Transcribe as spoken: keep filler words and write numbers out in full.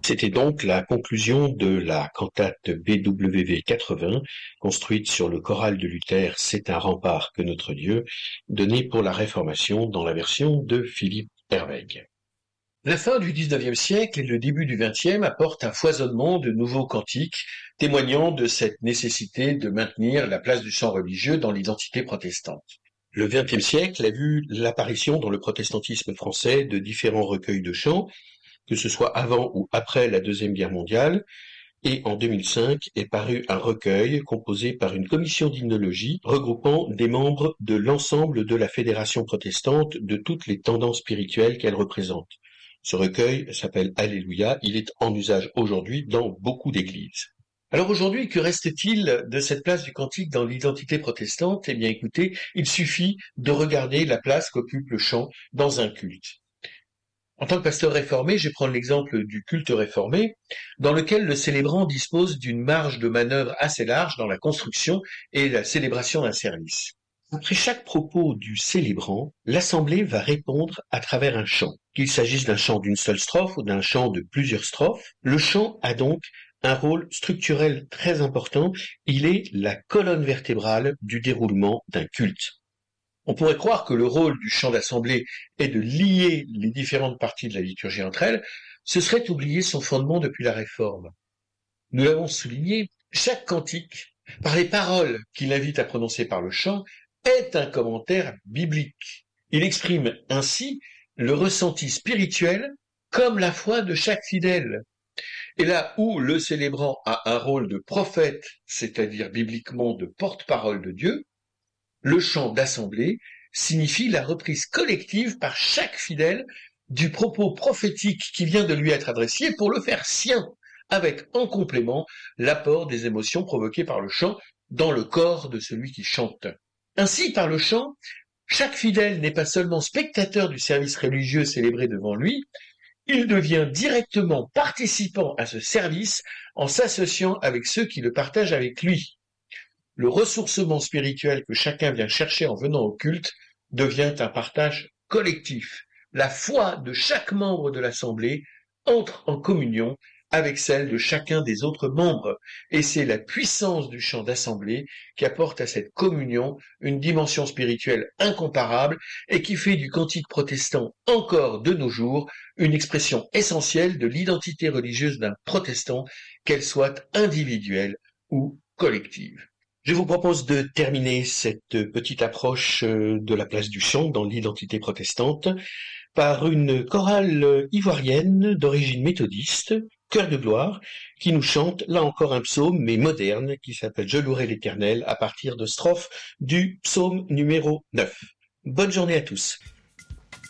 C'était donc la conclusion de la cantate B W V quatre-vingts, construite sur le choral de Luther C'est un rempart que notre Dieu, donnée pour la Réformation dans la version de Philippe Herwegh. La fin du dix-neuvième siècle et le début du vingtième apportent un foisonnement de nouveaux cantiques, témoignant de cette nécessité de maintenir la place du chant religieux dans l'identité protestante. Le vingtième siècle a vu l'apparition dans le protestantisme français de différents recueils de chants, que ce soit avant ou après la Deuxième Guerre mondiale, et en deux mille cinq est paru un recueil composé par une commission d'hymnologie regroupant des membres de l'ensemble de la Fédération protestante de toutes les tendances spirituelles qu'elle représente. Ce recueil s'appelle Alléluia, il est en usage aujourd'hui dans beaucoup d'églises. Alors aujourd'hui, que reste-t-il de cette place du cantique dans l'identité protestante? Eh bien écoutez, il suffit de regarder la place qu'occupe le chant dans un culte. En tant que pasteur réformé, je vais prendre l'exemple du culte réformé, dans lequel le célébrant dispose d'une marge de manœuvre assez large dans la construction et la célébration d'un service. Après chaque propos du célébrant, l'assemblée va répondre à travers un chant. Qu'il s'agisse d'un chant d'une seule strophe ou d'un chant de plusieurs strophes, le chant a donc un rôle structurel très important. Il est la colonne vertébrale du déroulement d'un culte. On pourrait croire que le rôle du chant d'assemblée est de lier les différentes parties de la liturgie entre elles. Ce serait oublier son fondement depuis la Réforme. Nous l'avons souligné, chaque cantique, par les paroles qu'il invite à prononcer par le chant, est un commentaire biblique. Il exprime ainsi le ressenti spirituel comme la foi de chaque fidèle. Et là où le célébrant a un rôle de prophète, c'est-à-dire bibliquement de porte-parole de Dieu, le chant d'assemblée signifie la reprise collective par chaque fidèle du propos prophétique qui vient de lui être adressé pour le faire sien, avec en complément l'apport des émotions provoquées par le chant dans le corps de celui qui chante. Ainsi, par le chant, chaque fidèle n'est pas seulement spectateur du service religieux célébré devant lui, il devient directement participant à ce service en s'associant avec ceux qui le partagent avec lui. Le ressourcement spirituel que chacun vient chercher en venant au culte devient un partage collectif. La foi de chaque membre de l'assemblée entre en communion avec celle de chacun des autres membres, et c'est la puissance du chant d'assemblée qui apporte à cette communion une dimension spirituelle incomparable et qui fait du cantique protestant encore de nos jours une expression essentielle de l'identité religieuse d'un protestant, qu'elle soit individuelle ou collective. Je vous propose de terminer cette petite approche de la place du chant dans l'identité protestante par une chorale ivoirienne d'origine méthodiste, Chœur de gloire, qui nous chante là encore un psaume mais moderne qui s'appelle Je louerai l'Éternel à partir de strophes du psaume numéro neuf. Bonne journée à tous.